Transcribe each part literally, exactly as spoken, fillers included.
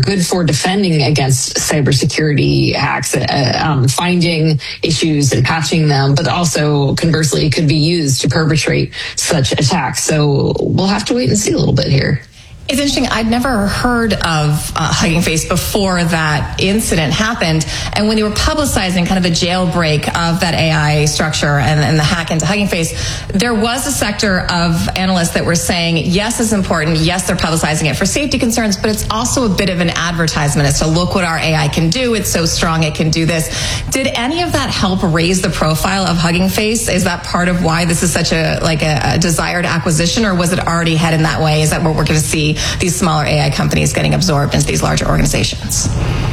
good for defending against cybersecurity hacks, uh, um, finding issues and patching them, but also conversely could be used to perpetrate such attacks. So we'll have to wait and see a little bit here. It's interesting. I'd never heard of uh, Hugging Face before that incident happened. And when they were publicizing kind of the jailbreak of that A I structure and, and the hack into Hugging Face, there was a sector of analysts that were saying, yes, it's important. Yes, they're publicizing it for safety concerns, but it's also a bit of an advertisement as to look what our A I can do. It's so strong it can do this. Did any of that help raise the profile of Hugging Face? Is that part of why this is such a like a, a desired acquisition, or was it already headed that way? Is that what we're going to see? These smaller A I companies getting absorbed into these larger organizations?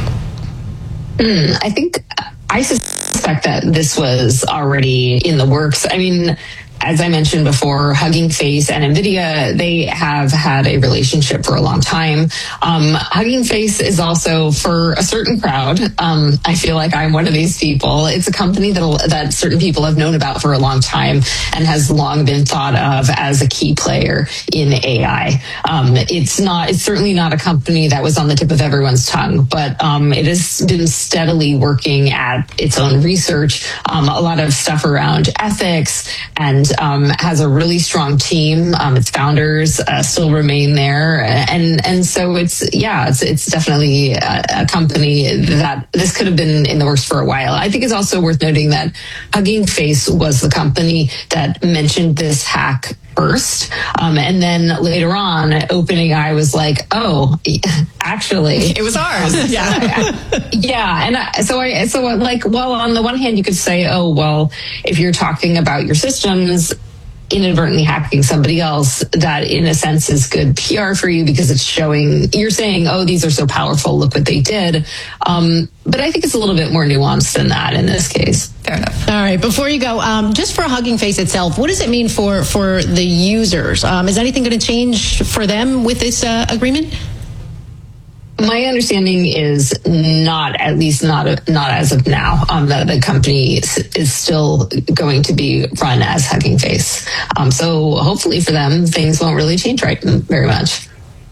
Mm, I think, I suspect that this was already in the works. I mean, as I mentioned before, Hugging Face and NVIDIA, they have had a relationship for a long time. Um, Hugging Face is also for a certain crowd. Um, I feel like I'm one of these people. It's a company that that certain people have known about for a long time and has long been thought of as a key player in A I. Um, it's not. It's certainly not a company that was on the tip of everyone's tongue, but um, it has been steadily working at its own research, um, a lot of stuff around ethics, and Um, has a really strong team. Um, its founders uh, still remain there, and and so it's yeah, it's it's definitely a, a company that this could have been in the works for a while. I think it's also worth noting that Hugging Face was the company that mentioned this hack first, um, and then later on, OpenAI was like, "Oh, actually, it was ours." Yeah, yeah, and I, so I so like, well, on the one hand, you could say, "Oh, well, if you're talking about your systems inadvertently hacking somebody else, that in a sense is good P R for you because it's showing, you're saying, oh, these are so powerful, look what they did." Um, but I think it's a little bit more nuanced than that in this case. Fair enough. All right, before you go, um, just for Hugging Face itself, what does it mean for, for the users? Um, is anything going to change for them with this uh, agreement? My understanding is not, at least not not as of now, um, that the company is still going to be run as Hugging Face. Um, so hopefully for them, things won't really change right very much.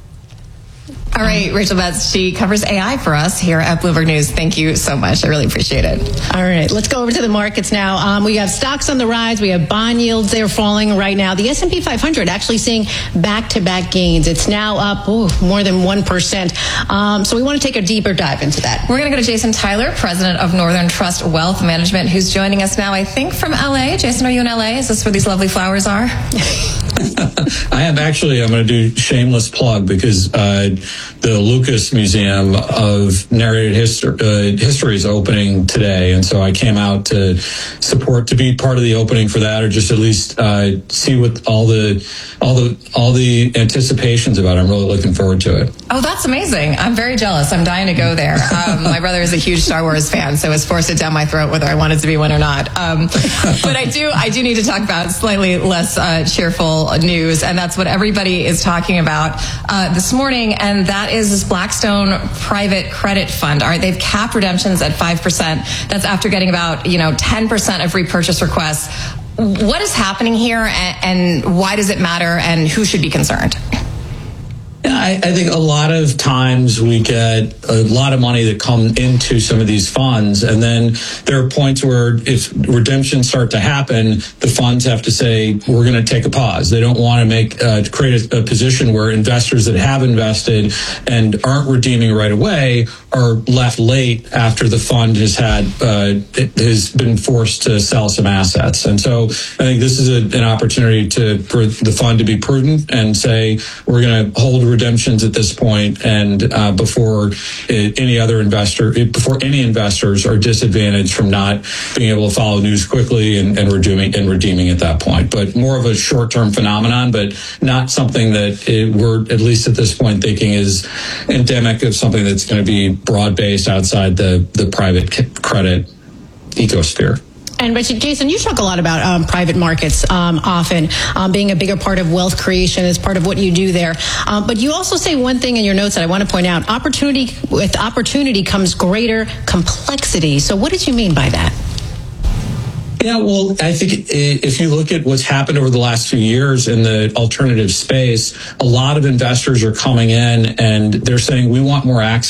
All right, Rachel Betts, she covers A I for us here at Bloomberg News. Thank you so much. I really appreciate it. All right, let's go over to the markets now. Um, we have stocks on the rise. We have bond yields. They're falling right now. The S and P five hundred actually seeing back-to-back gains. It's now up ooh, more than one percent. Um, so we want to take a deeper dive into that. We're going to go to Jason Tyler, president of Northern Trust Wealth Management, who's joining us now, I think, from L A. Jason, are you in L A? Is this where these lovely flowers are? I am actually, I'm going to do shameless plug because uh, the Lucas Museum of Narrated History, uh, History is opening today. And so I came out to support, to be part of the opening for that, or just at least uh, see what all the, all the, all the anticipations about it. I'm really looking forward to it. Oh, that's amazing. I'm very jealous. I'm dying to go there. Um, my brother is a huge Star Wars fan, so it's forced it down my throat whether I wanted to be one or not. Um, but I do, I do need to talk about slightly less uh, cheerful news, and that's what everybody is talking about uh, this morning, and that is this Blackstone private credit fund. All right, they've capped redemptions at five percent. That's after getting about, you know, ten percent of repurchase requests. What is happening here, and, and why does it matter, and who should be concerned? I, I think a lot of times we get a lot of money that come into some of these funds, and then there are points where if redemptions start to happen, the funds have to say, we're going to take a pause. They don't want to make uh, create a, a position where investors that have invested and aren't redeeming right away are left late after the fund has had uh, it has been forced to sell some assets. And so I think this is a, an opportunity to for the fund to be prudent and say, we're going to hold redemptions at this point, and uh, before it, any other investor, before any investors are disadvantaged from not being able to follow news quickly and, and redeeming and redeeming at that point. But more of a short-term phenomenon, but not something that it, we're at least at this point thinking is endemic of something that's going to be broad-based outside the the private credit ecosphere. And but Jason, you talk a lot about um, private markets um, often um, being a bigger part of wealth creation as part of what you do there. Um, but you also say one thing in your notes that I want to point out: opportunity with opportunity comes greater complexity. So what did you mean by that? Yeah, well, I think if you look at what's happened over the last few years in the alternative space, a lot of investors are coming in and they're saying we want more access